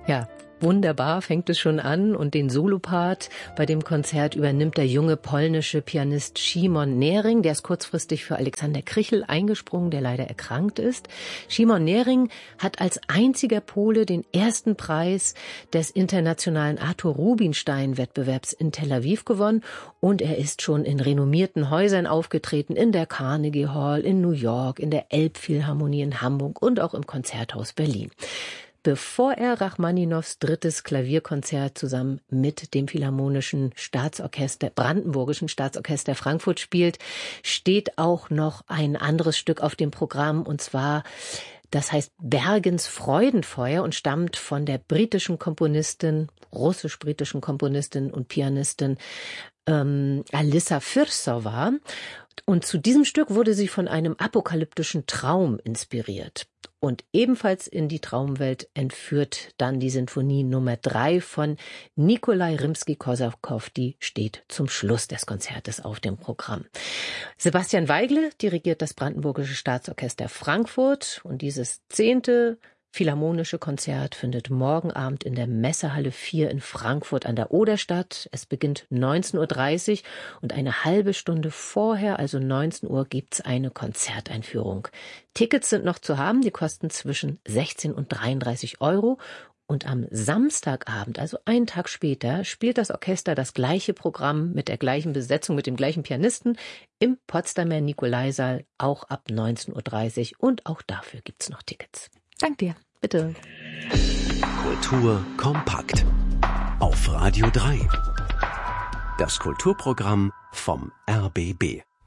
Ja, wunderbar fängt es schon an und den Solopart bei dem Konzert übernimmt der junge polnische Pianist Szymon Nering. Der ist kurzfristig für Alexander Krychel eingesprungen, der leider erkrankt ist. Szymon Nering hat als einziger Pole den ersten Preis des internationalen Arthur Rubinstein-Wettbewerbs in Tel Aviv gewonnen und er ist schon in renommierten Häusern aufgetreten, in der Carnegie Hall in New York, in der Elbphilharmonie in Hamburg und auch im Konzerthaus Berlin. Bevor er Rachmaninows drittes Klavierkonzert zusammen mit dem Philharmonischen Staatsorchester, Brandenburgischen Staatsorchester Frankfurt spielt, steht auch noch ein anderes Stück auf dem Programm, und zwar, das heißt Bergens Freudenfeuer und stammt von der russisch-britischen Komponistin und Pianistin Alissa Firsova. Und zu diesem Stück wurde sie von einem apokalyptischen Traum inspiriert. Und ebenfalls in die Traumwelt entführt dann die Sinfonie Nummer 3 von Nikolai Rimski-Korsakow. Die steht zum Schluss des Konzertes auf dem Programm. Sebastian Weigle dirigiert das Brandenburgische Staatsorchester Frankfurt und dieses 10. Philharmonische Konzert findet morgen Abend in der Messehalle 4 in Frankfurt an der Oder statt. Es beginnt 19:30 Uhr und eine halbe Stunde vorher, also 19 Uhr, gibt's eine Konzerteinführung. Tickets sind noch zu haben, die kosten zwischen 16 und 33 Euro. Und am Samstagabend, also einen Tag später, spielt das Orchester das gleiche Programm mit der gleichen Besetzung, mit dem gleichen Pianisten im Potsdamer Nikolaisaal, auch ab 19:30 Uhr. Und auch dafür gibt's noch Tickets. Dank dir. Bitte. Kultur kompakt. Auf Radio 3. Das Kulturprogramm vom RBB.